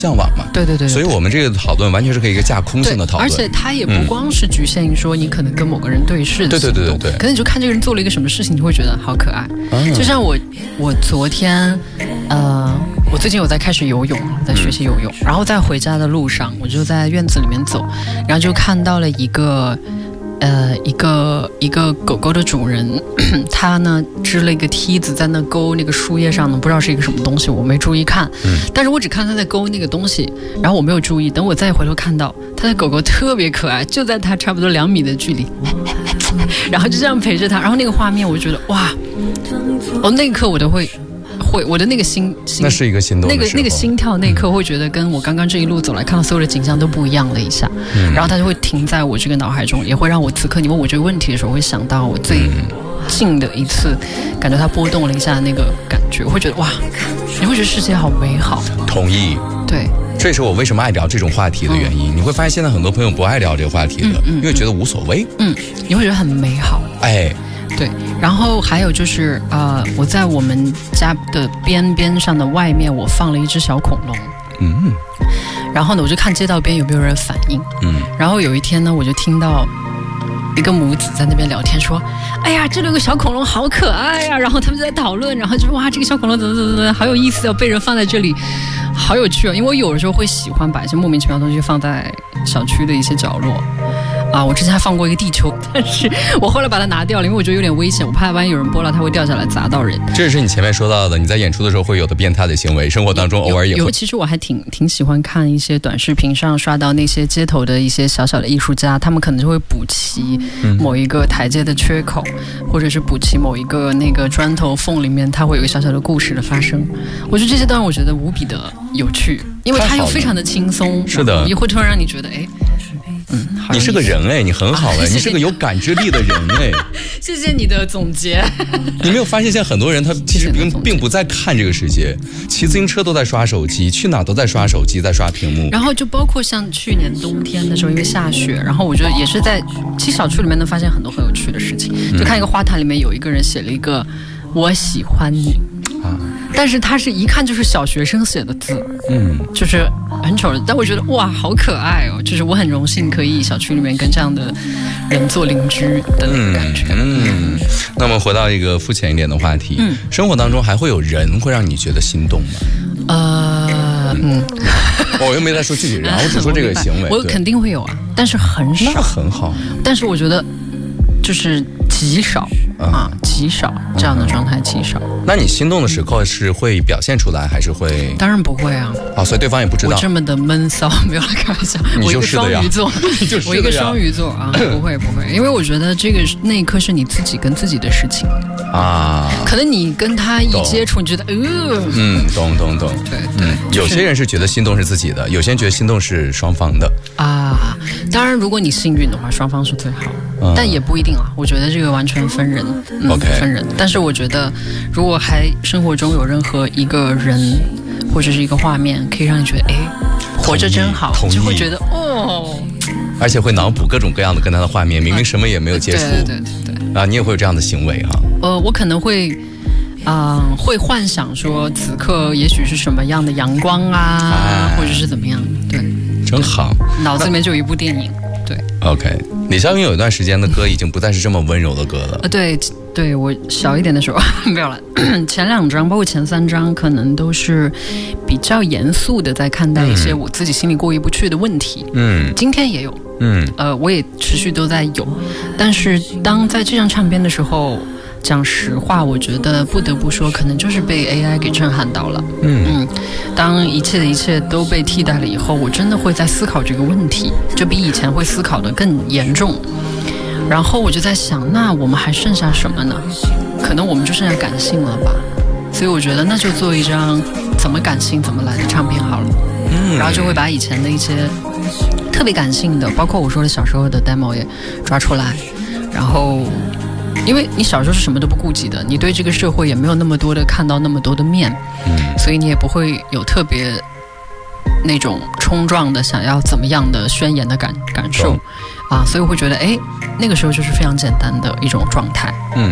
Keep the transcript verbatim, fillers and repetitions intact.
向往嘛。 对对 对, 对， 所以我们这个讨论完全是可以一个架空性的讨论， 而且它也不光是局限于说你可能跟某个人对视的行动， 对对对对对， 可能你就看这个人做了一个什么事情，你会觉得好可爱。嗯、就像我，我昨天，呃，我最近有在开始游泳，在学习游泳，嗯、然后在回家的路上，我就在院子里面走，然后就看到了一个。呃，一个一个狗狗的主人，他呢支了一个梯子在那勾那个树叶上呢，不知道是一个什么东西，我没注意看。嗯，但是我只看他在勾那个东西，然后我没有注意。等我再回头看到，他的狗狗特别可爱，就在他差不多两米的距离，然后就这样陪着他。然后那个画面，我就觉得哇，哦，那一刻我都会。会，我的那个心，心那是一个心动的时候， 那个那个心跳那一刻，会觉得跟我刚刚这一路走来看到所有的景象都不一样了一下，嗯、然后它就会停在我这个脑海中，也会让我此刻你问我这个问题的时候，会想到我最近的一次，感觉它波动了一下那个感觉，我会觉得哇，你会觉得世界好美好。 同意， 对。 这也是我为什么爱聊这种话题的原因。嗯、你会发现现在很多朋友不爱聊这个话题的，嗯嗯、因为觉得无所谓。 嗯，你会觉得很美好。 哎。 对，然后还有就是呃，我在我们家的边边上的外面，我放了一只小恐龙。嗯，然后呢，我就看街道边有没有人反应。嗯，然后有一天呢，我就听到一个母子在那边聊天，说：“哎呀，这里有个小恐龙，好可爱呀！”然后他们就在讨论，然后就说：“哇，这个小恐龙怎么怎么怎么，好有意思哦，被人放在这里，好有趣哦。”因为我有的时候会喜欢把一些莫名其妙的东西放在小区的一些角落。啊，我之前还放过一个地球，但是我后来把它拿掉了，因为我觉得有点危险，我怕万一有人拨了它会掉下来砸到人。 这是你前面说到的，你在演出的时候会有的变态的行为，生活当中偶尔也会。 有，其实我还挺挺喜欢看一些短视频上刷到那些街头的一些小小的艺术家，他们可能就会补齐某一个台阶的缺口，嗯、或者是补齐某一个那个砖头缝里面，它会有一个小小的故事的发生。我觉得这些段我觉得无比的有趣，因为它又非常的轻松， 是的， 也会突然让你觉得哎。 嗯，你是个人哎，你很好哎，啊、你是个有感知力的人哎。 谢谢你的总结。 你没有发现现在很多人他其实并并不在看这个世界，骑自行车都在刷手机，去哪都在刷手机，在刷屏幕。 然后就包括像去年冬天的时候，因为下雪，然后我觉得也是在其实小区里面能发现很多很有趣的事情。就看一个花坛里面有一个人写了一个“我喜欢你”。啊，但是他是一看就是小学生写的字，嗯，就是很丑的，但我觉得哇，好可爱哦！就是我很荣幸可以小区里面跟这样的人做邻居的那个感觉。嗯， 嗯那么回到一个肤浅一点的话题，嗯，生活当中还会有人会让你觉得心动吗？ 呃，嗯， 我又没在说具体人，我只说这个行为， 我, 我肯定会有啊，但是很少， 那很好。 但是我觉得就是极少。啊，极少这样的状态，极少。 那你心动的时刻是会表现出来，还是会？ 当然不会啊！ 啊，所以对方也不知道。 我这么的闷骚，没有来开玩笑。 你就是的呀。 我一个双鱼座，我一个双鱼座啊，不会不会，因为我觉得这个那一刻是你自己跟自己的事情啊。可能你跟他一接触，你觉得呃， 嗯，懂懂懂。 对对、嗯就是，有些人是觉得心动是自己的，有些人觉得心动是双方的啊。当然，如果你幸运的话，双方是最好，嗯、但也不一定啊。我觉得这个完全分人。嗯、 OK， 分人。但是我觉得，如果还生活中有任何一个人或者是一个画面，可以让你觉得哎，活着真好，就会觉得哦， 而且会脑补各种各样的跟他的画面，明明什么也没有接触， 对对对对啊，你也会有这样的行为哈。 呃，我可能会。啊、呃，会幻想说此刻也许是什么样的阳光啊，哎、或者是怎么样，对， 真好， 脑子里面就有一部电影，对。 OK， 李霄云有一段时间的歌已经不再是这么温柔的歌了。 呃，对，对我小一点的时候没有了，前两张包括前三张可能都是比较严肃的在看待一些我自己心里过意不去的问题。嗯，今天也有，嗯，呃，我也持续都在有，但是当在这张唱片的时候。讲实话，我觉得不得不说，可能就是被 A I 给震撼到了。嗯嗯，当一切的一切都被替代了以后，我真的会在思考这个问题，就比以前会思考的更严重。然后我就在想，那我们还剩下什么呢？可能我们就剩下感性了吧。所以我觉得那就做一张怎么感性怎么来的唱片好了。嗯，然后就会把以前的一些特别感性的，包括我说的小时候的 demo 也抓出来，然后。因为你小时候是什么都不顾及的，你对这个社会也没有那么多的看到那么多的面，嗯，所以你也不会有特别那种冲撞的想要怎么样的宣言的感感受，啊，所以我会觉得，哎，那个时候就是非常简单的一种状态，嗯。